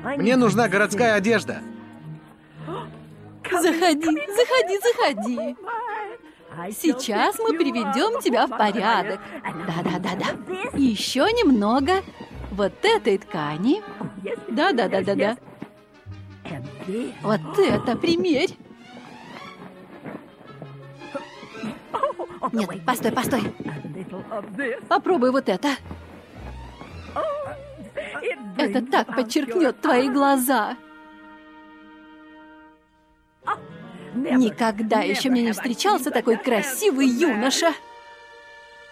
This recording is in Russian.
Мне нужна городская одежда. Заходи, заходи, заходи. Сейчас мы приведем тебя в порядок. Да-да-да-да. Еще немного вот этой ткани. Да-да-да-да-да. Вот это примерь. Нет, постой, постой. Попробуй вот это. Это так подчеркнет твои глаза. Никогда еще мне не встречался такой красивый юноша.